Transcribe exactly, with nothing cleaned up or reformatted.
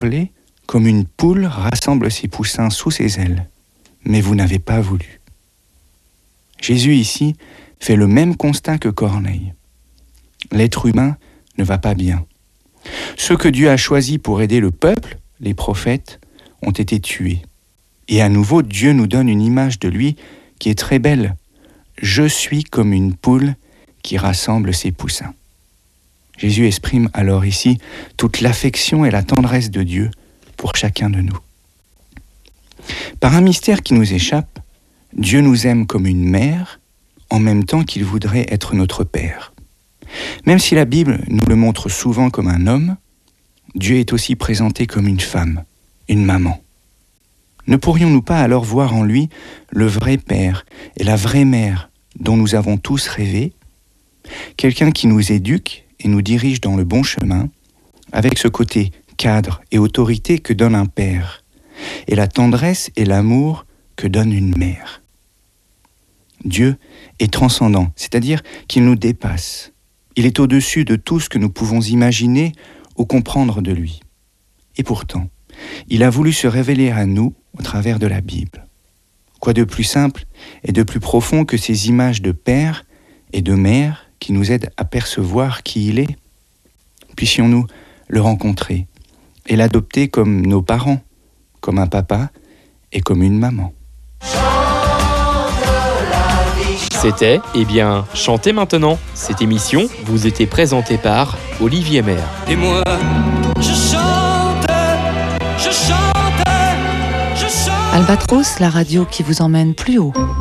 rassemblé comme une poule rassemble ses poussins sous ses ailes. Mais vous n'avez pas voulu. » Jésus ici fait le même constat que Corneille. L'être humain ne va pas bien. Ceux que Dieu a choisis pour aider le peuple, les prophètes, ont été tués. Et à nouveau, Dieu nous donne une image de lui qui est très belle. « Je suis comme une poule qui rassemble ses poussins. » Jésus exprime alors ici toute l'affection et la tendresse de Dieu pour chacun de nous. Par un mystère qui nous échappe, Dieu nous aime comme une mère, en même temps qu'il voudrait être notre Père. Même si la Bible nous le montre souvent comme un homme, Dieu est aussi présenté comme une femme, une maman. Ne pourrions-nous pas alors voir en lui le vrai Père et la vraie mère dont nous avons tous rêvé, quelqu'un qui nous éduque et nous dirige dans le bon chemin, avec ce côté cadre et autorité que donne un père, et la tendresse et l'amour que donne une mère. Dieu est transcendant, c'est-à-dire qu'il nous dépasse. Il est au-dessus de tout ce que nous pouvons imaginer ou comprendre de lui. Et pourtant, il a voulu se révéler à nous au travers de la Bible. Quoi de plus simple et de plus profond que ces images de père et de mère qui nous aident à percevoir qui il est? Puissions-nous le rencontrer et l'adopter comme nos parents, comme un papa et comme une maman. C'était, eh bien, Chantez maintenant. Cette émission vous était présentée par Olivier Maire. Et moi, je chante, je chante, je chante. Albatros, la radio qui vous emmène plus haut.